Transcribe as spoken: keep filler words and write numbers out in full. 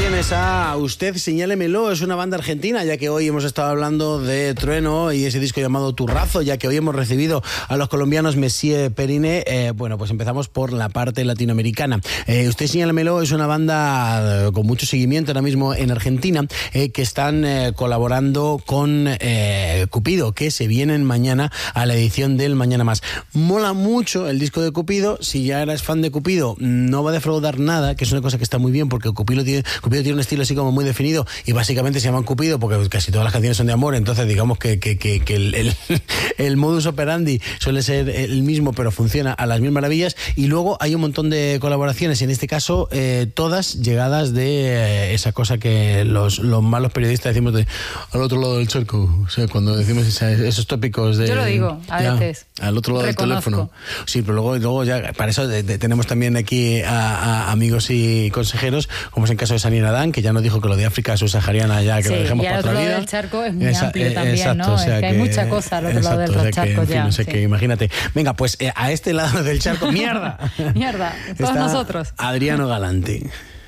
tienes a Usted Señálemelo, es una banda argentina, ya que hoy hemos estado hablando de Trueno y ese disco llamado Turrazo, ya que hoy hemos recibido a los colombianos Messier Periné. Eh, bueno, pues empezamos por la parte latinoamericana. Eh, Usted Señálemelo es una banda con mucho seguimiento ahora mismo en Argentina, eh, que están eh, colaborando con eh, Cupido, que se vienen mañana a la edición del Mañana Más. Mola mucho el disco de Cupido. Si ya eres fan de Cupido, no va a defraudar nada, que es una cosa que está muy bien, porque Cupido tiene, Cupido tiene un estilo así como muy definido y básicamente se llaman Cupido porque casi todas las canciones son de amor. Entonces digamos que, que, que, que el, el, el modus operandi suele ser el mismo, pero funciona a las mil maravillas. Y luego hay un montón de colaboraciones, en este caso eh, todas llegadas de eh, esa cosa que los, los malos periodistas decimos de al otro lado del charco. O sea, cuando decimos esa, esos tópicos de... Yo lo digo, a ya, veces. Al otro lado Reconozco. del teléfono. Sí, pero luego, luego ya, para eso de, de, tenemos también aquí a, a amigos y consejeros, como es en caso de Sani Nadán, que ya nos dijo que lo de África subsahariana ya que sí, lo dejemos y al para otro otra lado vida. del charco es muy Esa, amplio eh, también, exacto, ¿no? o sea es que, hay mucha cosa al otro exacto, lado del o sea charco que, en fin, ya. o sea sí. que imagínate. Venga, pues eh, a este lado del charco, ¡mierda! Mierda, todos está nosotros. Adriano Galante.